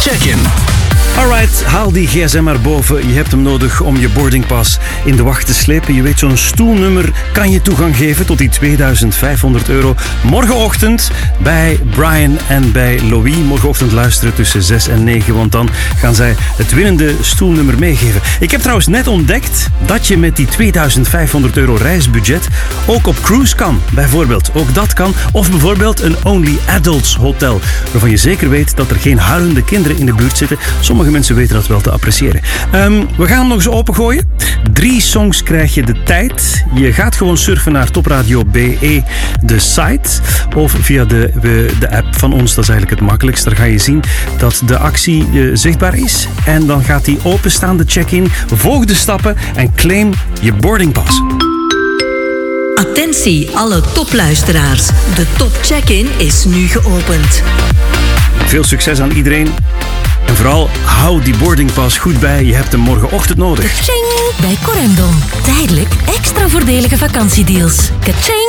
check-in. Alright, haal die gsm maar boven. Je hebt hem nodig om je boardingpas in de wacht te slepen. Je weet, zo'n stoelnummer kan je toegang geven tot die €2500. Morgenochtend bij Brian en bij Louis. Morgenochtend luisteren tussen 6 en 9, want dan gaan zij het winnende stoelnummer meegeven. Ik heb trouwens net ontdekt dat je met die €2500 reisbudget ook op cruise kan. Bijvoorbeeld, ook dat kan. Of bijvoorbeeld een Only Adults hotel, waarvan je zeker weet dat er geen huilende kinderen in de buurt zitten. Sommige mensen weten dat wel te appreciëren. We gaan hem nog eens opengooien. 3 songs krijg je de tijd. Je gaat gewoon surfen naar Topradio BE, de site. Of via de app van ons, dat is eigenlijk het makkelijkst. Daar ga je zien dat de actie zichtbaar is. En dan gaat die openstaan, de check-in. Volg de stappen en claim je boardingpas. Attentie, alle topluisteraars. De top check-in is nu geopend. Veel succes aan iedereen. En vooral, hou die boardingpas goed bij. Je hebt hem morgenochtend nodig. Kaching! Bij Corendon. Tijdelijk extra voordelige vakantiedeals. Kaching!